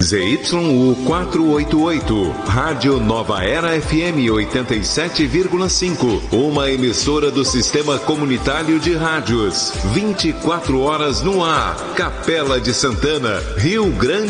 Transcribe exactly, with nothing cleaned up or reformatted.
Z Y U quatrocentos e oitenta e oito, Rádio Nova Era F M oitenta e sete vírgula cinco, uma emissora do Sistema Comunitário de Rádios, vinte e quatro horas no ar, Capela de Santana, Rio Grande